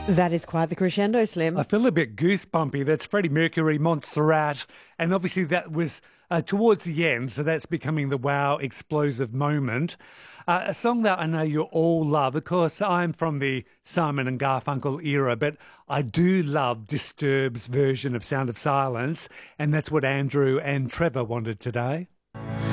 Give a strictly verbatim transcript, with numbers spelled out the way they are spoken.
That is quite the crescendo, Slim. I feel a bit goosebumpy. That's Freddie Mercury, Montserrat, and obviously that was uh, towards the end, so that's becoming the wow explosive moment. Uh, a song that I know you all love. Of course, I'm from the Simon and Garfunkel era, but I do love Disturbed's version of Sound of Silence, and that's what Andrew and Trevor wanted today.